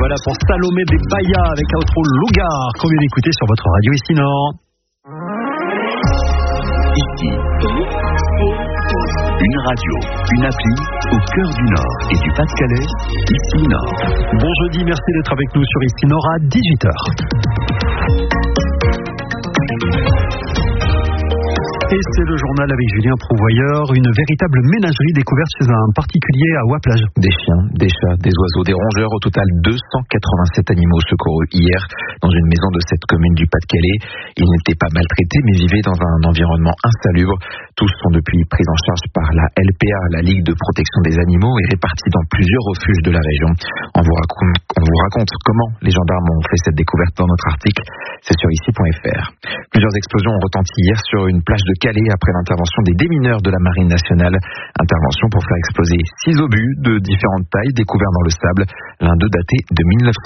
Voilà pour Salomé des Baya avec l'outro Lougar qu'on vient d'écouter sur votre radio ici Nord. Ici, une radio, une appli au cœur du Nord et du Pas-de-Calais, ici Nord. Bon jeudi, merci d'être avec nous sur ici Nord à 18h. Et c'est le journal avec Julien Prouvoyeur, une véritable ménagerie découverte chez un particulier à Ouaplage. Des chiens, des chats, des oiseaux, des rongeurs, au total 287 animaux secourus hier dans une maison de cette commune du Pas-de-Calais. Ils n'étaient pas maltraités mais vivaient dans un environnement insalubre. Tous sont depuis pris en charge par la LPA, la Ligue de protection des animaux, et répartis dans plusieurs refuges de la région. On vous raconte comment les gendarmes ont fait cette découverte dans notre article, c'est sur ici.fr. Plusieurs explosions ont retenti hier sur une plage de Calais après l'intervention des démineurs de la Marine nationale. Intervention pour faire exploser 6 obus de différentes tailles découverts dans le sable, l'un d'eux daté de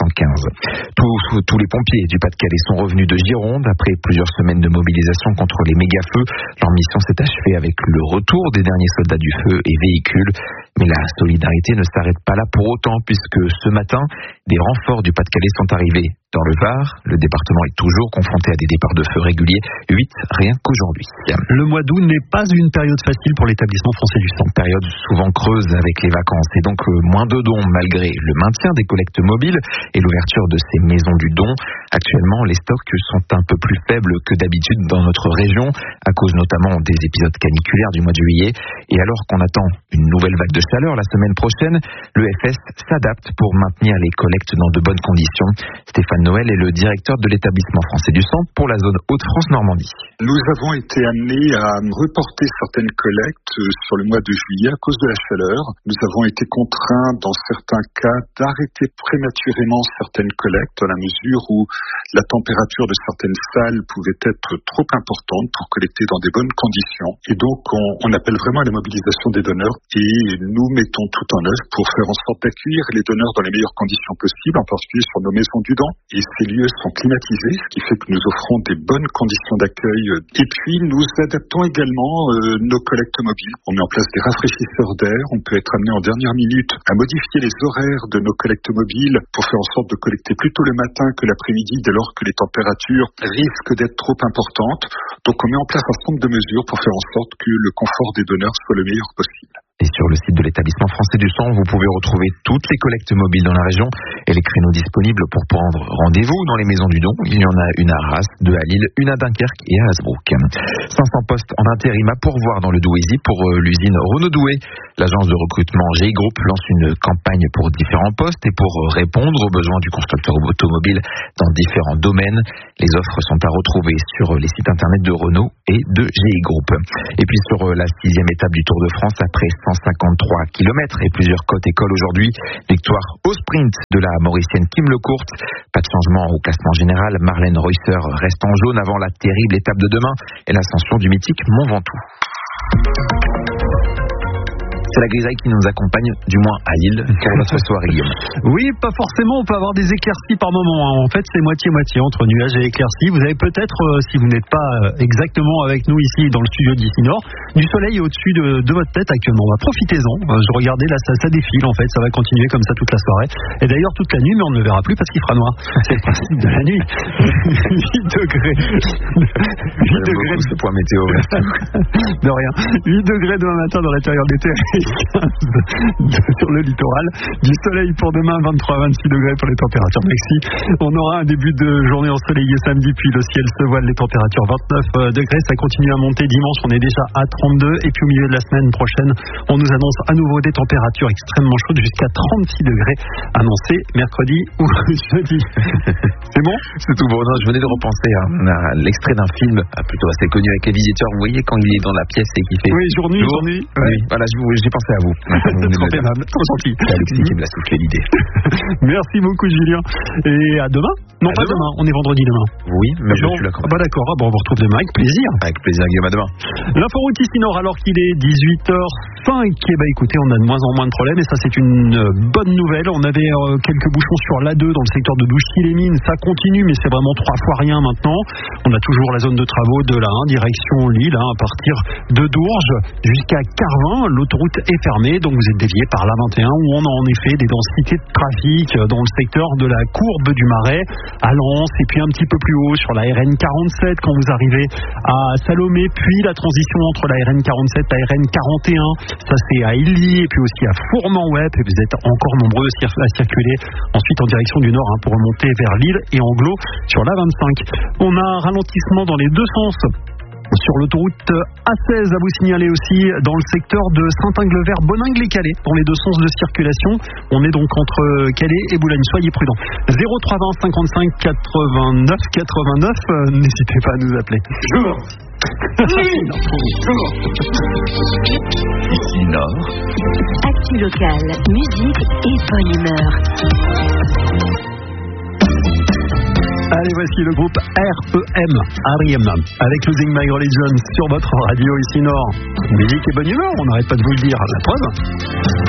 1915. Tous les pompiers du Pas-de-Calais sont revenus de Gironde après plusieurs semaines de mobilisation contre les méga-feux. Leur mission s'est achevée avec le retour des derniers soldats du feu et véhicules. Mais la solidarité ne s'arrête pas là pour autant, puisque ce matin, des renforts du Pas-de-Calais sont arrivés dans le Var. Le département est toujours confronté à des départs de feu réguliers, 8 rien qu'aujourd'hui. Le mois d'août n'est pas une période facile pour l'établissement français du sang. Période souvent creuse avec les vacances et donc moins de dons malgré le maintien des collectes mobiles et l'ouverture de ces maisons du don. Actuellement, les stocks sont un peu plus faibles que d'habitude dans notre région, à cause notamment des épisodes caniculaires du mois de juillet. Et alors qu'on attend une nouvelle vague de chaleur la semaine prochaine, l'EFS s'adapte pour maintenir les collectes dans de bonnes conditions. Stéphane Noël est le directeur de l'établissement français du sang pour la zone Hauts-de-France-Normandie. Nous avons été amenés à reporter certaines collectes sur le mois de juillet à cause de la chaleur. Nous avons été contraints dans certains cas d'arrêter prématurément certaines collectes dans la mesure où la température de certaines salles pouvait être trop importante pour collecter dans des bonnes conditions. Et donc on appelle vraiment à la mobilisation des donneurs et nous mettons tout en œuvre pour faire en sorte d'accueillir les donneurs dans les meilleures conditions possibles, en particulier sur nos maisons du don. Et ces lieux sont climatisés, ce qui fait que nous offrons des bonnes conditions d'accueil. Et puis, nous adaptons également nos collectes mobiles. On met en place des rafraîchisseurs d'air. On peut être amené en dernière minute à modifier les horaires de nos collectes mobiles pour faire en sorte de collecter plutôt le matin que l'après-midi, dès lors que les températures risquent d'être trop importantes. Donc, on met en place un certain nombre de mesures pour faire en sorte que le confort des donneurs soit le meilleur possible. Et sur le site de l'établissement français du sang, vous pouvez retrouver toutes les collectes mobiles dans la région et les créneaux disponibles pour prendre rendez-vous dans les maisons du don. Il y en a une à Arras, deux à Lille, une à Dunkerque et à Hasbrook. 500 postes en intérim à pourvoir dans le Douaisis pour l'usine Renault Douai. L'agence de recrutement GI Group lance une campagne pour différents postes et pour répondre aux besoins du constructeur automobile dans différents domaines. Les offres sont à retrouver sur les sites internet de Renault et de GI Group. Et puis sur la 6e étape du Tour de France, après 153 km et plusieurs côtes écoles aujourd'hui, victoire au sprint de la Mauricienne Kim Lecourt. Pas de changement au classement général. Marlène Reusser reste en jaune avant la terrible étape de demain et l'ascension du mythique Mont Ventoux. C'est la grisaille qui nous accompagne, du moins à Lille, pour notre soirée, Guillaume. Oui, pas forcément, on peut avoir des éclaircies par moment. En fait, c'est moitié-moitié entre nuages et éclaircies. Vous avez peut-être, si vous n'êtes pas exactement avec nous ici dans le studio d'ici Nord, du soleil au-dessus de votre tête actuellement. Profitez-en. Je regardais là, ça défile en fait, ça va continuer comme ça toute la soirée. Et d'ailleurs toute la nuit, mais on ne le verra plus parce qu'il fera noir. C'est le principe de la nuit. 8 degrés. 8 degrés. Ce point météo. De rien. 8 degrés demain matin dans l'intérieur des terres. 15 sur le littoral, du soleil pour demain, 23-26 degrés pour les températures maxi. On aura un début de journée ensoleillée samedi, puis le ciel se voile, les températures 29 degrés, ça continue à monter dimanche, on est déjà à 32, et puis au milieu de la semaine prochaine, on nous annonce à nouveau des températures extrêmement chaudes jusqu'à 36 degrés annoncés mercredi ou jeudi. C'est bon? C'est tout bon. Non, je venais de repenser à l'extrait d'un film plutôt assez connu avec les visiteurs. Vous voyez quand il est dans la pièce et qu'il fait oui, jour-nuit. Oui, voilà, j'ai pensé à vous. Trop aimable, trop gentil. C'est Alexis qui me l'a soufflé l'idée. Merci beaucoup Julien et à demain. Non, pas demain, on est vendredi demain. Oui, mais je suis là quand même. D'accord, on vous retrouve demain avec plaisir. Avec plaisir, Guillaume, à demain. L'inforoute ici Nord, alors qu'il est 18h05, écoutez, on a de moins en moins de problèmes et ça c'est une bonne nouvelle. On avait quelques bouchons sur l'A2 dans le secteur de Douchy-les-Mines, ça continue mais c'est vraiment 3 fois rien maintenant. On a toujours la zone de travaux de la 1 direction Lille, à partir de Dourges jusqu'à Carvin. L'autoroute est fermée, donc vous êtes dévié par l'A21 où on a en effet des densités de trafic dans le secteur de la courbe du Marais à Lens et puis un petit peu plus haut sur la RN 47 quand vous arrivez à Salomé, puis la transition entre la RN 47 et la RN 41, ça c'est à Illy et puis aussi à Fourment-Webb et vous êtes encore nombreux à circuler ensuite en direction du nord pour remonter vers Lille et Anglo sur la 25. On a un ralentissement dans les deux sens sur l'autoroute A16 à vous signaler aussi dans le secteur de Saint-Inglever-Boningue-les-Calais dans les deux sens de circulation. On est donc entre Calais et Boulogne, soyez prudents. 0320 55 89 89, n'hésitez pas à nous appeler. Ici Nord. Actu locale, musique et bonne humeur. Allez, voici le groupe REM, R.E.M. avec Losing My Religion sur votre radio ici Nord. Musique et bonne humeur, on n'arrête pas de vous le dire, la preuve.